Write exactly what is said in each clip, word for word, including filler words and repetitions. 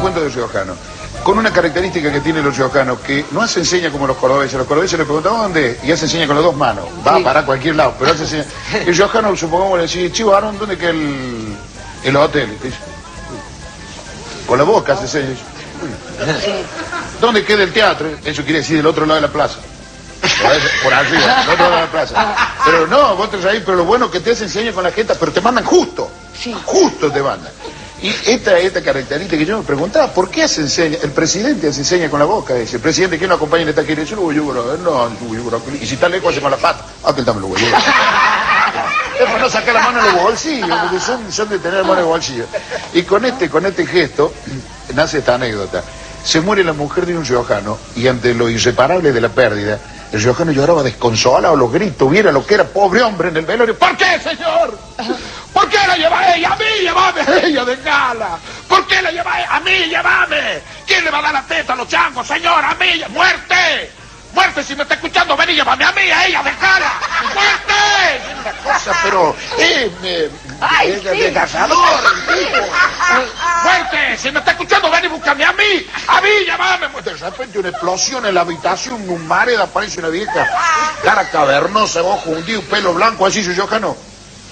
cuento de riojano. Con una característica que tienen los riojanos, que no hace enseña como los cordobeses. Los cordobeses le preguntan ¿dónde? Y hace enseña con las dos manos. Va sí. para cualquier lado, pero hace enseña. El riojano, supongamos, le dice, chivo, Aaron, ¿dónde queda el, el hotel? Dice, con la boca hace enseña. ¿Dónde queda el teatro? Eso quiere decir del otro lado de la plaza. Por arriba, del otro lado de la plaza. Pero no, vos te ahí, pero lo bueno que te hace enseña con la gente, pero te mandan justo. Sí. Justo te mandan. Y esta, esta característica que yo me preguntaba, ¿por qué se enseña? El presidente se enseña con la boca, dice, el presidente que no acompaña en esta gira, yo no voy a no, y si está lejos hace mala pata, ah, que también lo voy a es para no sacar la mano en los bolsillos, porque son, son de tener la mano en los bolsillos. Y con este, con este gesto, nace esta anécdota. Se muere la mujer de un riojano, y ante lo irreparable de la pérdida, el riojano lloraba desconsolado, los gritos, viera lo que era, pobre hombre en el velorio. ¿Por qué, señor? ¿Por qué la lleva ella? A mí, llévame a ella de gala. ¿Por qué la lleva ella? A mí, llévame. ¿Quién le va a dar la teta a los changos, señor? A mí, muerte. Muerte, si me está escuchando, ven y llévame a mí, a ella de gala. ¡Muerte! Es una cosa, pero... Eh, eh, ¡ay, es sí! de cazador, el tipo. ¡Muerte! Si me está escuchando, ven y búscame a mí. A mí, llévame. De repente una explosión en la habitación, un mare, aparece una vieja, cara cavernosa, ojo hundido, pelo blanco, así, yo, yo, no.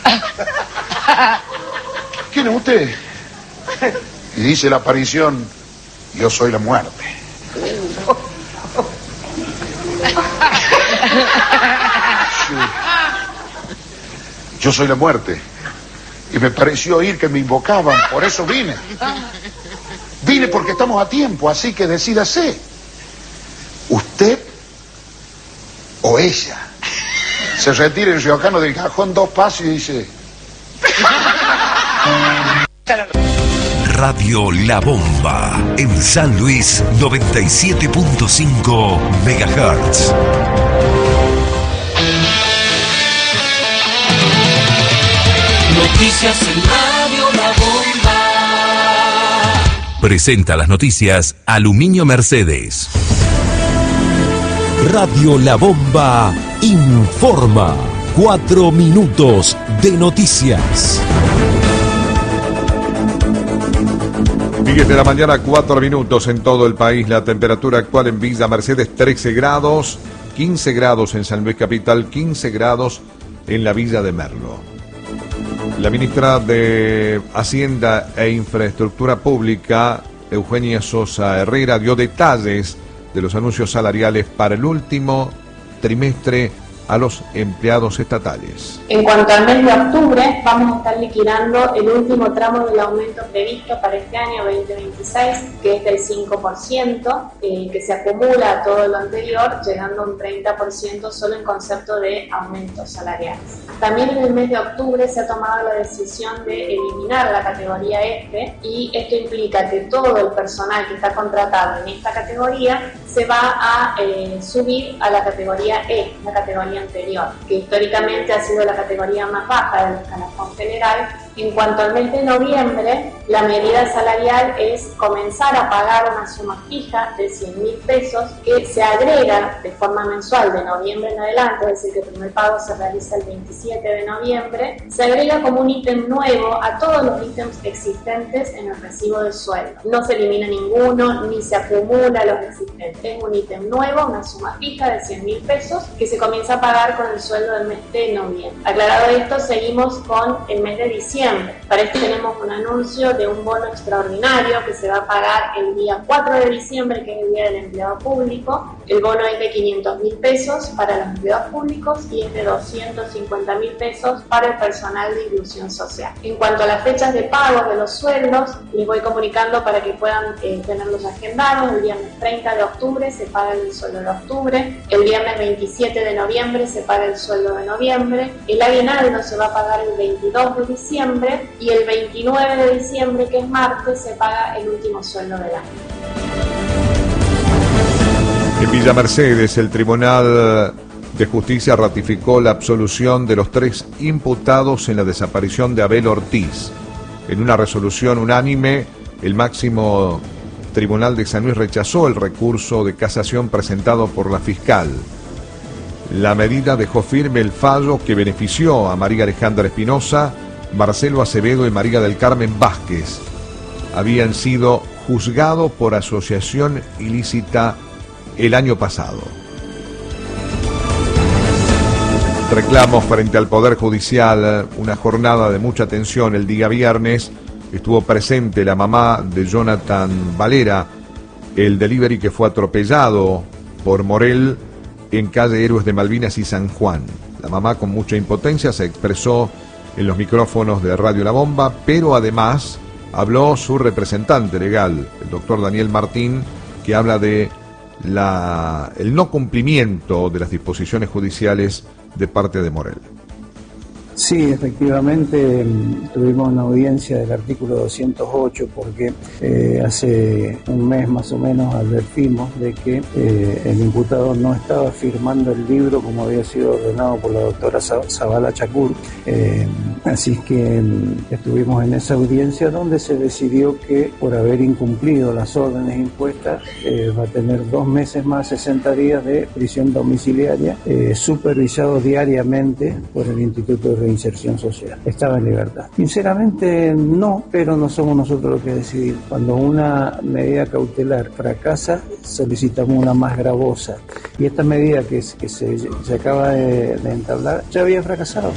¿Quién es usted? Y dice la aparición, yo soy la muerte. Sí. Yo soy la muerte. Y me pareció oír que me invocaban, por eso vine. Vine porque estamos a tiempo, así que decídase. ¿Usted o ella? Se retira el riojano del cajón dos pasos y dice... Radio La Bomba, en San Luis, noventa y siete punto cinco megahertz. Noticias en Radio La Bomba. Presenta las noticias Aluminio Mercedes. Radio La Bomba informa. Cuatro minutos de noticias. diez de la mañana, cuatro minutos en todo el país. La temperatura actual en Villa Mercedes, trece grados, quince grados en San Luis Capital, quince grados en la Villa de Merlo. La ministra de Hacienda e Infraestructura Pública, Eugenia Sosa Herrera, dio detalles de los anuncios salariales para el último trimestre a los empleados estatales. En cuanto al mes de octubre, vamos a estar liquidando el último tramo del aumento previsto para este año veinte veintiséis, que es del cinco por ciento, eh, que se acumula a todo lo anterior, llegando a un treinta por ciento solo en concepto de aumentos salariales. También en el mes de octubre se ha tomado la decisión de eliminar la categoría F, y esto implica que todo el personal que está contratado en esta categoría se va a eh, subir a la categoría E, la categoría anterior, que históricamente ha sido la categoría más baja del escalafón general. En cuanto al mes de noviembre, la medida salarial es comenzar a pagar una suma fija de cien mil pesos que se agrega de forma mensual de noviembre en adelante, es decir, que el primer pago se realiza el veintisiete de noviembre, se agrega como un ítem nuevo a todos los ítems existentes en el recibo de sueldo. No se elimina ninguno, ni se acumula los existentes. Es un ítem nuevo, una suma fija de cien mil pesos que se comienza a pagar con el sueldo del mes de noviembre. Aclarado esto, seguimos con el mes de diciembre. Para esto tenemos un anuncio de un bono extraordinario que se va a pagar el día cuatro de diciembre, que es el día del empleado público. El bono es de quinientos mil pesos para los empleados públicos y es de doscientos cincuenta mil pesos para el personal de inclusión social. En cuanto a las fechas de pago de los sueldos, les voy comunicando para que puedan eh, tenerlos agendados. El viernes treinta de octubre se paga el sueldo de octubre, el viernes veintisiete de noviembre se paga el sueldo de noviembre, el aguinaldo se va a pagar el veintidós de diciembre y el veintinueve de diciembre, que es martes, se paga el último sueldo del año. En Villa Mercedes, el Tribunal de Justicia ratificó la absolución de los tres imputados en la desaparición de Abel Ortiz. En una resolución unánime, el máximo Tribunal de San Luis rechazó el recurso de casación presentado por la fiscal. La medida dejó firme el fallo que benefició a María Alejandra Espinosa, Marcelo Acevedo y María del Carmen Vázquez. Habían sido juzgado por asociación ilícita el año pasado. Reclamos frente al Poder Judicial, una jornada de mucha tensión el día viernes. Estuvo presente la mamá de Jonathan Valera, el delivery que fue atropellado por Morel en calle Héroes de Malvinas y San Juan. La mamá, con mucha impotencia, se expresó en los micrófonos de Radio La Bomba, pero además habló su representante legal, el doctor Daniel Martín, que habla de la, el no cumplimiento de las disposiciones judiciales de parte de Morel. Sí, efectivamente tuvimos una audiencia del artículo doscientos ocho porque eh, hace un mes más o menos advertimos de que eh, el imputado no estaba firmando el libro como había sido ordenado por la doctora Zavala Chacur. Eh, así que estuvimos en esa audiencia donde se decidió que por haber incumplido las órdenes impuestas eh, va a tener dos meses más, sesenta días de prisión domiciliaria, eh, supervisado diariamente por el Instituto de Inserción Social. Estaba en libertad. Sinceramente no, pero no somos nosotros los que decidir. Cuando una medida cautelar fracasa, solicitamos una más gravosa. Y esta medida que, que se, se acaba de, de entablar ya había fracasado.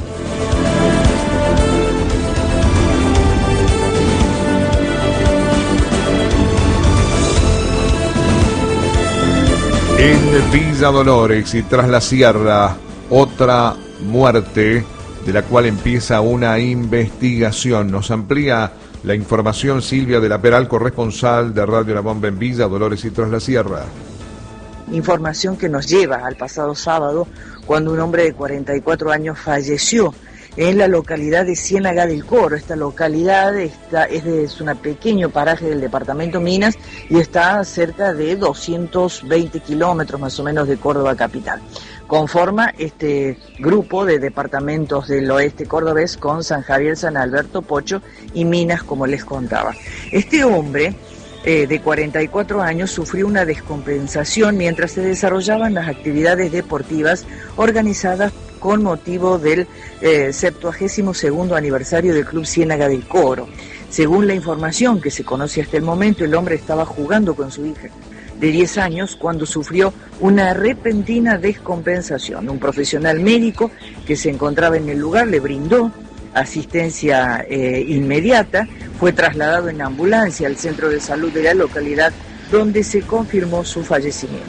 En Villa Dolores y Tras la Sierra, otra muerte de la cual empieza una investigación. Nos amplía la información Silvia de la Peral, corresponsal de Radio La Bomba en Villa Dolores y Tras la Sierra. Información que nos lleva al pasado sábado, cuando un hombre de cuarenta y cuatro años falleció en la localidad de Ciénaga del Coro. Esta localidad está, es, de, es un pequeño paraje del departamento Minas y está a cerca de doscientos veinte kilómetros más o menos de Córdoba capital. Conforma este grupo de departamentos del oeste cordobés con San Javier, San Alberto, Pocho y Minas, como les contaba. Este hombre eh, de cuarenta y cuatro años sufrió una descompensación mientras se desarrollaban las actividades deportivas organizadas con motivo del eh, septuagésimo segundo aniversario del Club Ciénaga del Coro. Según la información que se conoce hasta el momento, el hombre estaba jugando con su hija de diez años cuando sufrió una repentina descompensación. Un profesional médico que se encontraba en el lugar le brindó asistencia eh, inmediata, fue trasladado en ambulancia al centro de salud de la localidad donde se confirmó su fallecimiento.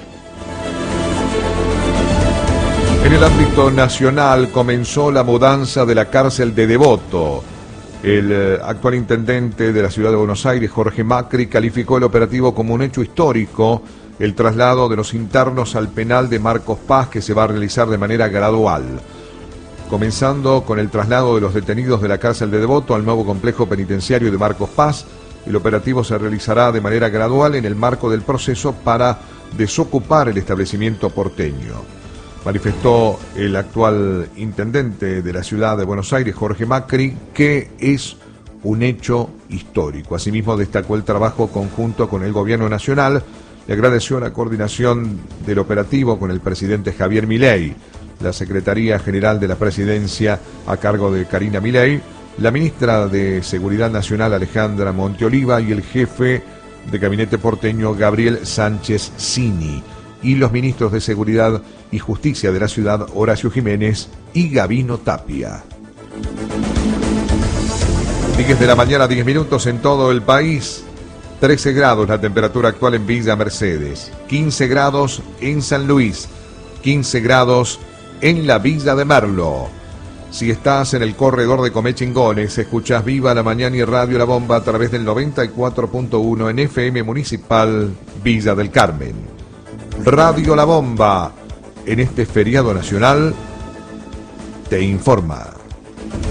En el ámbito nacional comenzó la mudanza de la cárcel de Devoto. El eh, actual intendente de la ciudad de Buenos Aires, Jorge Macri, calificó el operativo como un hecho histórico, el traslado de los internos al penal de Marcos Paz, que se va a realizar de manera gradual. Comenzando con el traslado de los detenidos de la cárcel de Devoto al nuevo complejo penitenciario de Marcos Paz, el operativo se realizará de manera gradual en el marco del proceso para desocupar el establecimiento porteño. Manifestó el actual intendente de la ciudad de Buenos Aires, Jorge Macri, que es un hecho histórico. Asimismo, destacó el trabajo conjunto con el gobierno nacional y agradeció la coordinación del operativo con el presidente Javier Milei, la Secretaría General de la Presidencia a cargo de Karina Milei, la ministra de Seguridad Nacional Alejandra Monteoliva y el jefe de gabinete porteño Gabriel Sánchez Cini, y los ministros de Seguridad y Justicia de la ciudad, Horacio Jiménez y Gabino Tapia. diez de la mañana, diez minutos en todo el país. trece grados la temperatura actual en Villa Mercedes. quince grados en San Luis. quince grados en la Villa de Merlo. Si estás en el corredor de Comechingones, escuchás Viva la Mañana y Radio La Bomba a través del noventa y cuatro punto uno en F M Municipal Villa del Carmen. Radio La Bomba, en este feriado nacional, te informa.